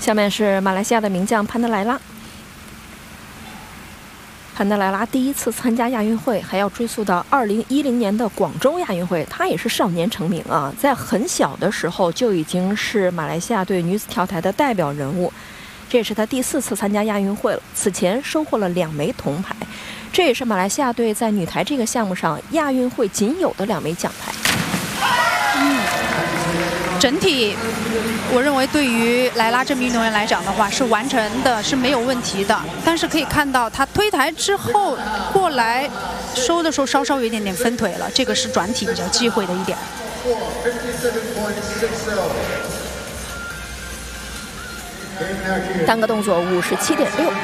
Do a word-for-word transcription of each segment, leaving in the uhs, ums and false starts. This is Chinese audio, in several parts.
下面是马来西亚的名将潘德莱拉。潘德莱拉第一次参加亚运会，还要追溯到二零一零年的广州亚运会。他也是少年成名啊，在很小的时候就已经是马来西亚队女子跳台的代表人物。这也是他第四次参加亚运会了，此前收获了两枚铜牌，这也是马来西亚队在女台这个项目上亚运会仅有的两枚奖牌。 嗯，整体我认为对于莱拉这名运动员来讲的话，是完成的是没有问题的。但是可以看到，他推台之后过来收的时候稍稍有一点点分腿了，这个是转体比较忌讳的一点。 单个动作五十七点六。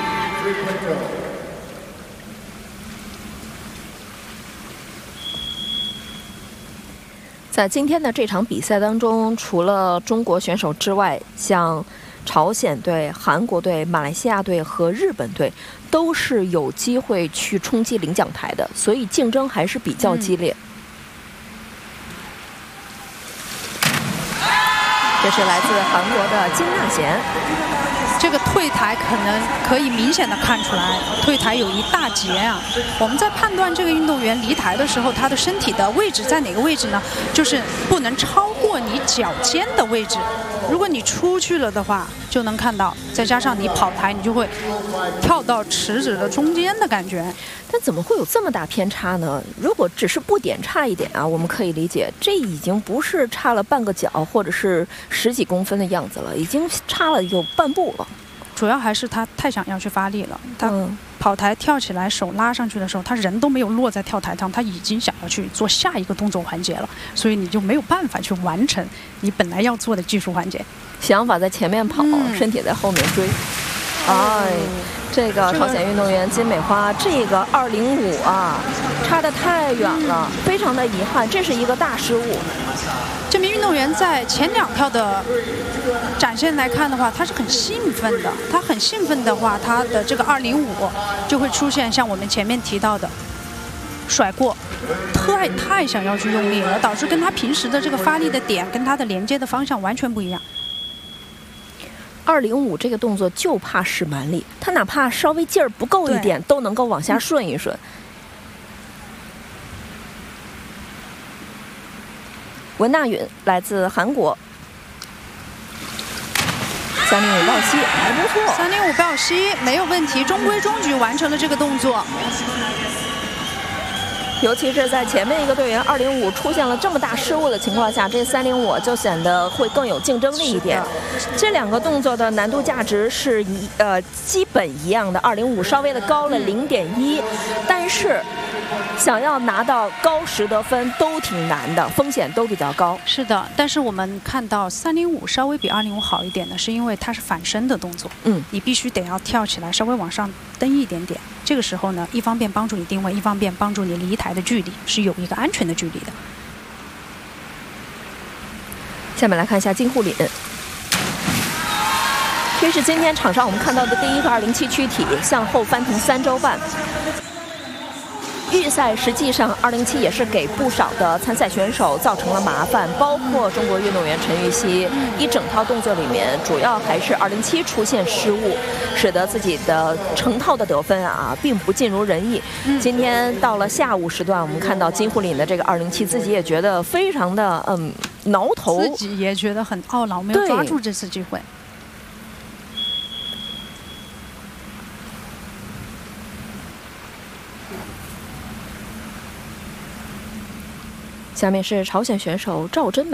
在今天的这场比赛当中，除了中国选手之外，像朝鲜队、韩国队、马来西亚队和日本队都是有机会去冲击领奖台的，所以竞争还是比较激烈。嗯、这是来自韩国的金纳贤。 这个退台可能可以明显的看出来，退台有一大截啊。我们在判断这个运动员离台的时候，他的身体的位置在哪个位置呢？就是不能超过你脚尖的位置。如果你出去了的话，就能看到，再加上你跑台，你就会跳到池子的中间的感觉。 但怎么会有这么大偏差呢？如果只是不点差一点啊，我们可以理解，这已经不是差了半个脚或者是十几公分的样子了，已经差了有半步了。 主要还是他太想要去发力了，他跑台跳起来手拉上去的时候，他人都没有落在跳台上，他已经想要去做下一个动作环节了，所以你就没有办法去完成你本来要做的技术环节。 想法在前面跑，嗯、身体在后面追。哎，这个朝鲜运动员金美花，这个二零五啊，差得太远了，非常的遗憾，这是一个大失误。 这名运动员在前两跳的展现来看的话，他是很兴奋的。他很兴奋的话，他的这个二零五就会出现像我们前面提到的甩过，太太想要去用力了，导致跟他平时的这个发力的点跟他的连接的方向完全不一样。 二零五这个动作就怕使蛮力，他哪怕稍微劲儿不够一点，都能够往下顺一顺。文娜允来自韩国，三零五抱膝还不错， 三零五抱膝没有问题，中规中矩完成了这个动作。 尤其是在前面一个队员二零五出现了这么大失误的情况下，这三零五就显得会更有竞争力一点。这两个动作的难度价值是一呃基本一样的，二零五稍微的高了零点一，但是想要拿到高十得分都挺难的，风险都比较高。 是的，但是我们看到三零五稍微比二零五好一点的，是因为它是反身的动作，嗯，你必须得要跳起来，稍微往上蹬一点点。这个时候呢，一方面帮助你定位，一方面帮助你离台的距离是有一个安全的距离的。 下面来看一下金护岭。这是今天场上我们看到的第一个二零七躯体，向后翻腾三周半。预赛实际上二零七也是给不少的参赛选手造成了麻烦，包括中国运动员陈芋汐。一整套动作里面，主要还是二零七出现失误，使得自己的成套的得分啊并不尽如人意。今天到了下午时段，我们看到金护岭的这个二零七，自己也觉得非常的嗯挠头， 自己也觉得很懊恼，没有抓住这次机会。 下面是朝鲜选手赵真美，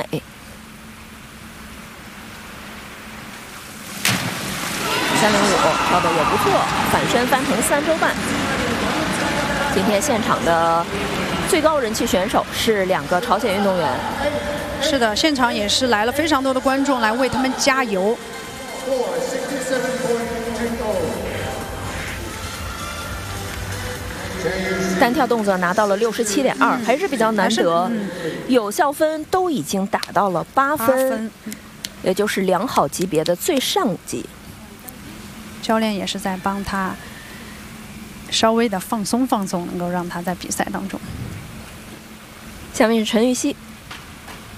三零五跳的也不错，反身翻腾三周半。今天现场的最高人气选手是两个朝鲜运动员。 是的，现场也是来了非常多的观众来为他们加油。 单跳动作拿到了六十七点二，还是比较难得。有效分都已经打到了八分，也就是良好级别的最上级。 教练也是在帮他稍微的放松放松，能够让他在比赛当中。 下面是陈芋汐。